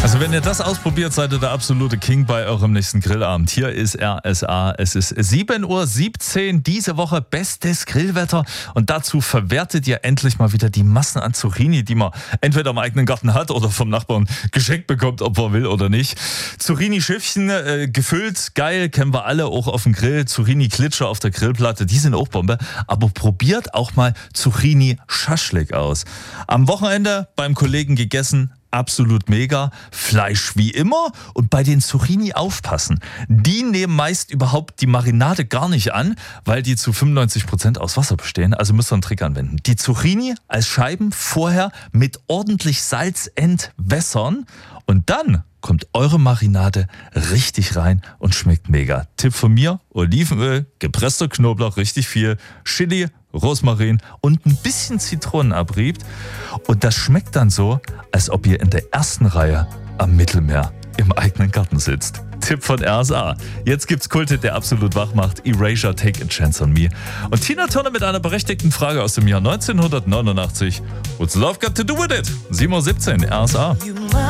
Also wenn ihr das ausprobiert, seid ihr der absolute King bei eurem nächsten Grillabend. Hier ist RSA. Es ist 7:17 Uhr. Diese Woche bestes Grillwetter. Und dazu verwertet ihr endlich mal wieder die Massen an Zucchini, die man entweder im eigenen Garten hat oder vom Nachbarn geschenkt bekommt, ob er will oder nicht. Zucchini-Schiffchen, gefüllt, geil, kennen wir alle, auch auf dem Grill. Zucchini-Klitscher auf der Grillplatte, die sind auch Bombe. Aber probiert auch mal Zucchini-Schaschlik aus. Am Wochenende beim Kollegen gegessen. Absolut mega. Fleisch wie immer. Und bei den Zucchini aufpassen. Die nehmen meist überhaupt die Marinade gar nicht an, weil die zu 95% aus Wasser bestehen. Also müsst ihr einen Trick anwenden. Die Zucchini als Scheiben vorher mit ordentlich Salz entwässern. Und dann kommt eure Marinade richtig rein und schmeckt mega. Tipp von mir: Olivenöl, gepresster Knoblauch, richtig viel, Chili, Rosmarin und ein bisschen Zitronenabrieb. Und das schmeckt dann so, als ob ihr in der ersten Reihe am Mittelmeer im eigenen Garten sitzt. Tipp von RSA. Jetzt gibt's Kult-Hit, der absolut wach macht. Erasure, Take a Chance on Me. Und Tina Turner mit einer berechtigten Frage aus dem Jahr 1989. What's love got to do with it? 7:17 Uhr, RSA.